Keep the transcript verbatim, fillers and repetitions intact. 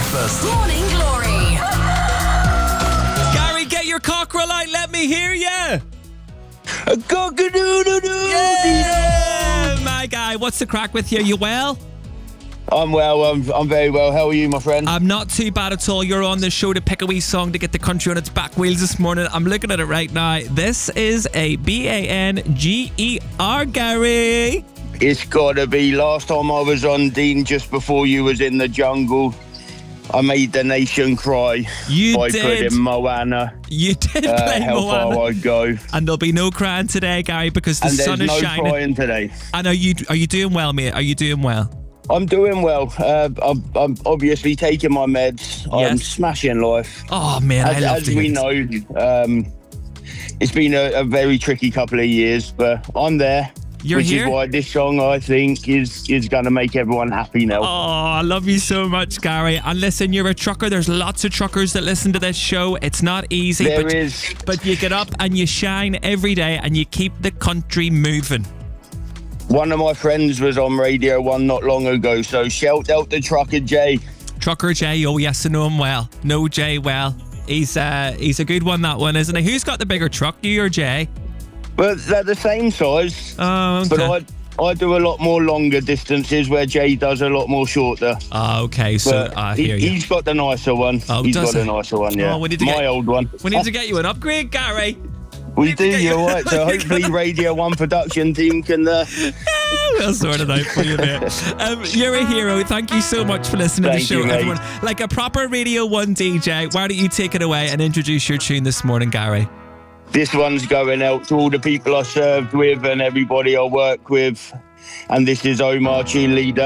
breakfast. Morning Glory. Gary, get your cockerel out. Let me hear you. A cock-a-doodle-doo. Yeah, my guy. What's the crack with you? You well? I'm well, I'm, I'm very well. How are you, my friend? I'm not too bad at all. You're on the show to pick a wee song to get the country on its back wheels this morning. I'm looking at it right now. This is a B A N G E R, Gary. It's gotta be. Last time I was on, Dean, just before you was in the jungle, I made the nation cry. You by did. putting Moana. You did Uh, play how Moana. far I'd go. And there'll be no crying today, Gary, because the And sun there's is no shining. crying today. I know you. Are you doing well, mate? Are you doing well? I'm doing well. Uh, I'm, I'm obviously taking my meds. I'm Yes. smashing life. Oh man, I As, love as to hear we this. know, um, it's been a, a very tricky couple of years, but I'm there. You're which here? is why this song, I think, is is going to make everyone happy now. Oh, I love you so much, Gary. And listen, you're a trucker. There's lots of truckers that listen to this show. It's not easy. There but, is. But you get up and you shine every day and you keep the country moving. One of my friends was on Radio One not long ago, so shout out to Trucker Jay. Trucker Jay, oh yes, I know him well. Know Jay well. He's uh, he's a good one, that one, isn't he? Who's got the bigger truck, you or Jay? But they're the same size. Oh, okay. But I I do a lot more longer distances where Jay does a lot more shorter. Oh, okay, so But I he, hear you. he's got the nicer one. Oh, he's does got he? a nicer one, yeah. Oh, we need to My get- old one. We need to get you an upgrade, Gary. We do, get you- you're right. So hopefully Radio One production team can... Uh, We'll sort it out for you, mate. Um, you're a hero. Thank you so much for listening Thank to the show, you, mate. everyone. Like a proper Radio one D J, why don't you take it away and introduce your tune this morning, Gary? This one's going out to all the people I served with and everybody I work with. And this is Omar Cheerleader.